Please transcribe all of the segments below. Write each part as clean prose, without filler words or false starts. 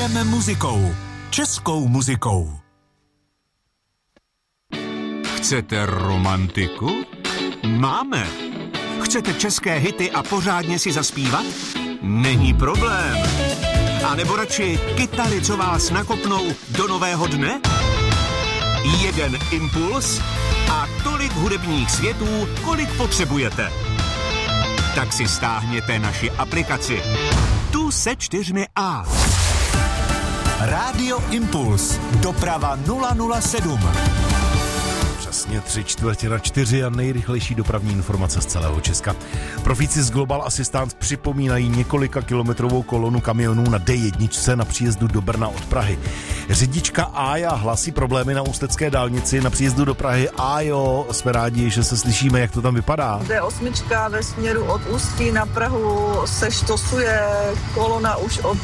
Žijeme muzikou. Českou muzikou. Chcete romantiku? Máme. Chcete české hity a pořádně si zaspívat? Není problém. A nebo radši kytary, co vás nakopnou do nového dne? Jeden impuls a tolik hudebních světů, kolik potřebujete. Tak si stáhněte naši aplikaci. Tu se 4 A. Rádio Impuls. Doprava 007. Přesně 3/4 a nejrychlejší dopravní informace z celého Česka. Profíci z Global Assistance připomínají několika kilometrovou kolonu kamionů na D1 na příjezdu do Brna od Prahy. Řidička Ája hlásí problémy na ústecké dálnici na příjezdu do Prahy. Ájo, jsme rádi, že se slyšíme, jak to tam vypadá. D8 ve směru od Ústí na Prahu se štosuje, kolona už od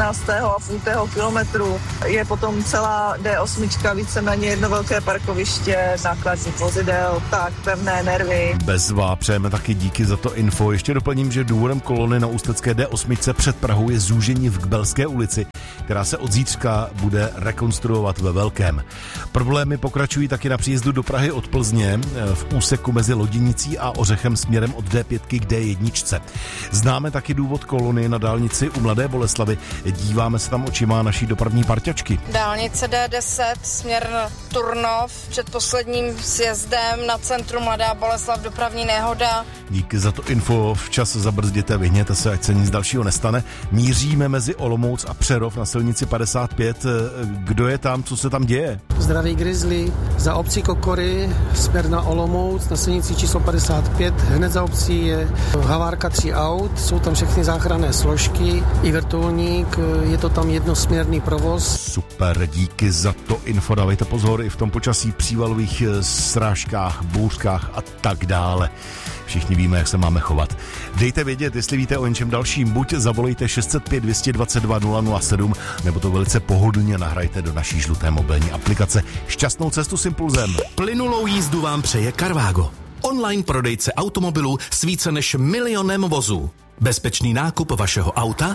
14,5 kilometru. Je potom celá D8 víceméně jedno velké parkoviště nákladních vozidel, tak pevné nervy. Bezva, přejeme taky díky za to info. Ještě doplním, že důvodem kolony na ústecké D8 před Prahou je zúžení v Kbelské ulici, která se od zítřka bude rekonstruovat ve velkém. Problémy pokračují taky na příjezdu do Prahy od Plzně v úseku mezi Lodinicí a Ořechem směrem od D5 k D1. Známe taky důvod kolony na dálnici u Mladé Boleslavi. Díváme se tam očima naší dopravní parťačky. Dálnice D10 směr Turnov před posledním sjezdem na centru Mladá Boleslav, dopravní nehoda. Díky za to info, včas zabrzděte, vyhněte se, ať se nic dalšího nestane. Míříme mezi Olomouc a Přerov na silnici 55. Kdo je tam, co se tam děje? Zdraví Grizzly, za obcí Kokory, směr na Olomouc, na silnici číslo 55. Hned za obcí je havárka 3 aut, jsou tam všechny záchranné složky i vrtulník, je to tam jednosměrný provoz. Super, díky za to info, dávejte pozor i v tom počasí, přívalových srážkách, bouřkách a tak dále. Všichni víme, jak se máme chovat. Dejte vědět, jestli víte o něčem dalším, buď zavolejte 605 222 007, nebo to velice pohodlně nahrajte do naší žluté mobilní aplikace. Šťastnou cestu s Impulzem. Plynulou jízdu vám přeje Carvago. Online prodejce automobilů s více než 1 milionem vozů. Bezpečný nákup vašeho auta?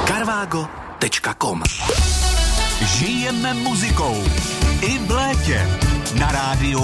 Carvago.com. Žijeme muzikou. I v létě. Na rádiu